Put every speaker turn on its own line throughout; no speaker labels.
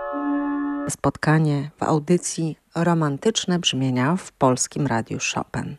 Spotkanie w audycji Romantyczne brzmienia w Polskim Radiu Chopin.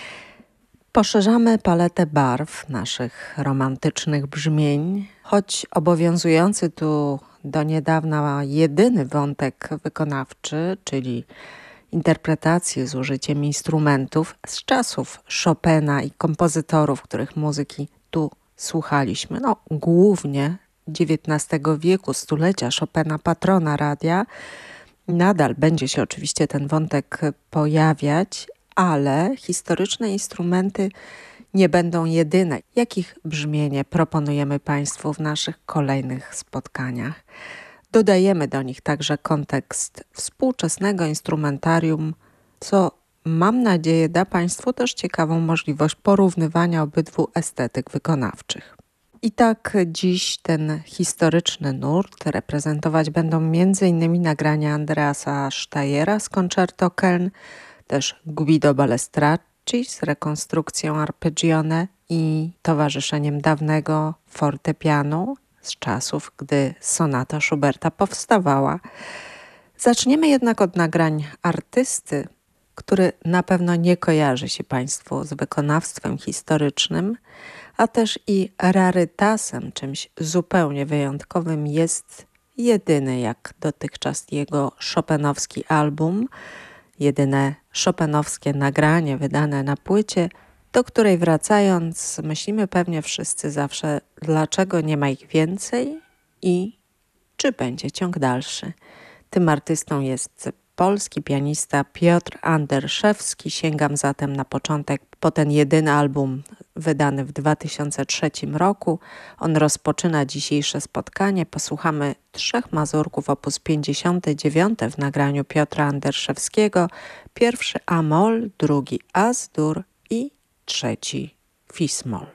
Poszerzamy paletę barw naszych romantycznych brzmień, choć obowiązujący tu do niedawna jedyny wątek wykonawczy, czyli interpretacje z użyciem instrumentów z czasów Chopina i kompozytorów, których muzyki tu słuchaliśmy, głównie XIX wieku, stulecia Chopina, patrona radia. Nadal będzie się oczywiście ten wątek pojawiać, ale historyczne instrumenty nie będą jedyne, jakich brzmienie proponujemy Państwu w naszych kolejnych spotkaniach. Dodajemy do nich także kontekst współczesnego instrumentarium, co mam nadzieję da Państwu też ciekawą możliwość porównywania obydwu estetyk wykonawczych. I tak dziś ten historyczny nurt reprezentować będą m.in. nagrania Andreasa Steyera z Concerto Köln, też Guido Balestracci z rekonstrukcją Arpeggione i towarzyszeniem dawnego fortepianu z czasów, gdy sonata Schuberta powstawała. Zaczniemy jednak od nagrań artysty, który na pewno nie kojarzy się Państwu z wykonawstwem historycznym, a też i rarytasem, czymś zupełnie wyjątkowym jest jedyny jak dotychczas jego chopinowski album, jedyne chopinowskie nagranie wydane na płycie, do której wracając myślimy pewnie wszyscy zawsze, dlaczego nie ma ich więcej i czy będzie ciąg dalszy. Tym artystą jest polski pianista Piotr Anderszewski. Sięgam zatem na początek po ten jedyny album wydany w 2003 roku. On rozpoczyna dzisiejsze spotkanie. Posłuchamy 3 mazurków op. 59 w nagraniu Piotra Anderszewskiego. Pierwszy A-moll, drugi As-dur i trzeci Fis-moll.